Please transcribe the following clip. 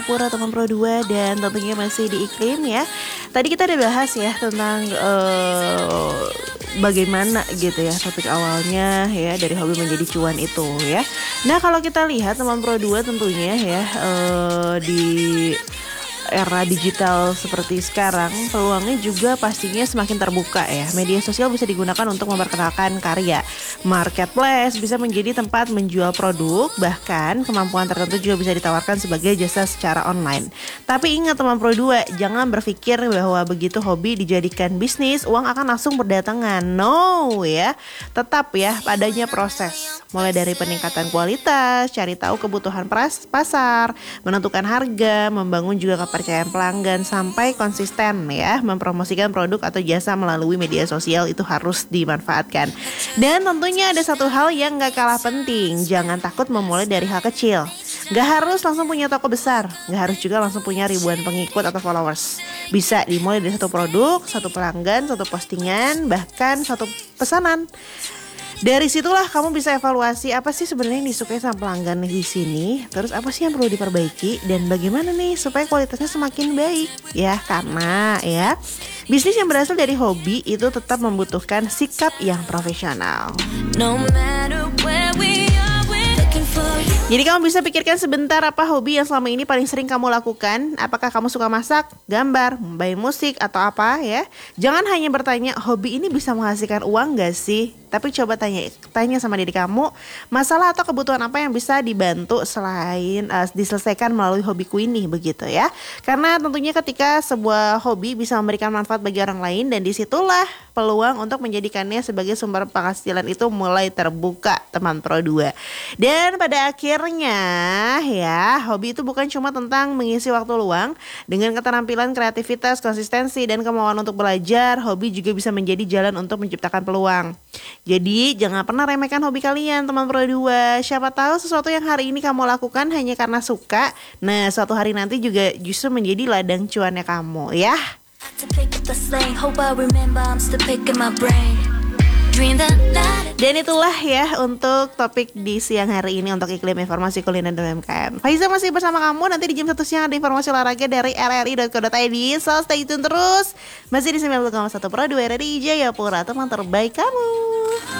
Pura teman Pro 2 dan tentunya masih di iklim ya. Tadi kita udah bahas ya tentang bagaimana gitu ya topik awalnya ya dari hobi menjadi cuan itu ya. Nah kalau kita lihat teman Pro 2 tentunya ya di era digital seperti sekarang, peluangnya juga pastinya semakin terbuka ya. Media sosial bisa digunakan untuk memperkenalkan karya. Marketplace bisa menjadi tempat menjual produk, bahkan kemampuan tertentu juga bisa ditawarkan sebagai jasa secara online. Tapi ingat teman Pro 2, jangan berpikir bahwa begitu hobi dijadikan bisnis, uang akan langsung berdatangan. No ya, tetap ya padanya proses. Mulai dari peningkatan kualitas, cari tahu kebutuhan pasar, menentukan harga, membangun juga kepercayaan pelanggan sampai konsisten ya mempromosikan produk atau jasa melalui media sosial itu harus dimanfaatkan. Dan tentunya ada satu hal yang gak kalah penting, jangan takut memulai dari hal kecil. Gak harus langsung punya toko besar, gak harus juga langsung punya ribuan pengikut atau followers. Bisa dimulai dari satu produk, satu pelanggan, satu postingan, bahkan satu pesanan. Dari situlah kamu bisa evaluasi apa sih sebenarnya yang disukai sama pelanggan di sini, terus apa sih yang perlu diperbaiki dan bagaimana nih supaya kualitasnya semakin baik ya. Karena ya bisnis yang berasal dari hobi itu tetap membutuhkan sikap yang profesional. No matter where we are, we're looking for you. Jadi kamu bisa pikirkan sebentar apa hobi yang selama ini paling sering kamu lakukan. Apakah kamu suka masak, gambar, main musik atau apa ya. Jangan hanya bertanya hobi ini bisa menghasilkan uang gak sih, tapi coba tanya sama diri kamu, masalah atau kebutuhan apa yang bisa dibantu selain diselesaikan melalui hobiku ini begitu ya. Karena tentunya ketika sebuah hobi bisa memberikan manfaat bagi orang lain, dan disitulah peluang untuk menjadikannya sebagai sumber penghasilan itu mulai terbuka teman Pro 2. Dan pada akhirnya ya, hobi itu bukan cuma tentang mengisi waktu luang. Dengan keterampilan, kreativitas, konsistensi, dan kemauan untuk belajar, hobi juga bisa menjadi jalan untuk menciptakan peluang. Jadi jangan pernah remehkan hobi kalian teman Pro 2. Siapa tahu sesuatu yang hari ini kamu lakukan hanya karena suka, nah suatu hari nanti juga justru menjadi ladang cuannya kamu ya. Dan itulah ya untuk topik di siang hari ini untuk iklim informasi kuliner dan UMKM. Faiza masih bersama kamu, nanti di jam 1 siang ada informasi olahraga dari rri.co.id. So stay tune terus, masih di 90,1 Pro 2 RRI Jayapura, teman terbaik kamu.